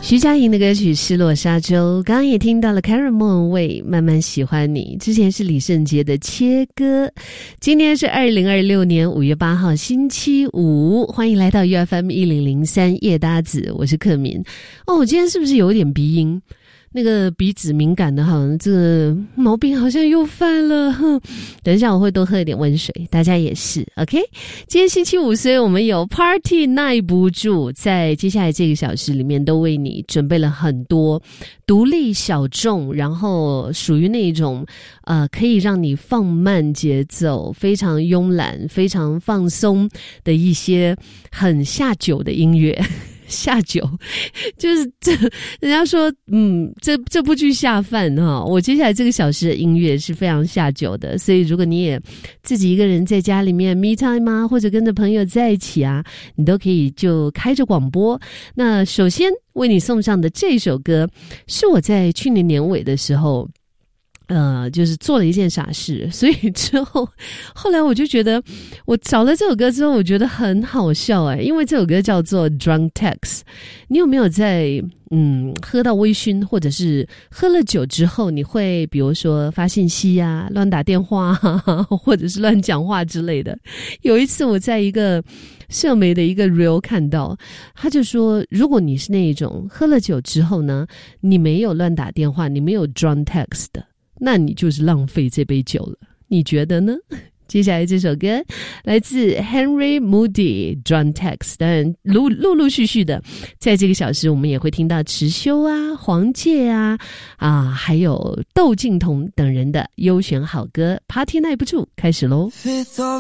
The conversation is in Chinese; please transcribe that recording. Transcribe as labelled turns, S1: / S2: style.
S1: 徐佳莹的歌曲《失落沙洲》，刚刚也听到了 Karen 莫文蔚慢慢喜欢你，之前是李圣杰的切歌。今天是2026年5月8号星期五，欢迎来到 UFM1003 夜搭子，我是克敏。我今天是不是有点鼻音？那个鼻子敏感的，好像这个毛病好像又犯了。等一下我会多喝一点温水，大家也是 OK。 今天星期五，所以我们有 Party 耐不住，在接下来这个小时里面都为你准备了很多独立小众，然后属于那种可以让你放慢节奏，非常慵懒，非常放松的一些很下酒的音乐。下酒就是人家说这部剧下饭哈。我接下来这个小时的音乐是非常下酒的，所以如果你也自己一个人在家里面 me time 啊，或者跟着朋友在一起啊，你都可以就开着广播。那首先为你送上的这首歌是我在去年年尾的时候就是做了一件傻事，所以后来我就觉得，我找了这首歌之后，我觉得很好笑因为这首歌叫做 Drunk Text。 你有没有在喝到微醺，或者是喝了酒之后，你会比如说发信息啊，乱打电话或者是乱讲话之类的？有一次我在一个社媒的一个 reel 看到，他就说，如果你是那种喝了酒之后呢，你没有乱打电话，你没有 drunk text 的，那你就是浪费这杯酒了，你觉得呢？接下来这首歌来自 Henry Moody Drunk Text。 当然陆陆续续的在这个小时我们也会听到池修啊、黄玠啊还有窦靖童等人的优选好歌。 Party 耐不住开始咯。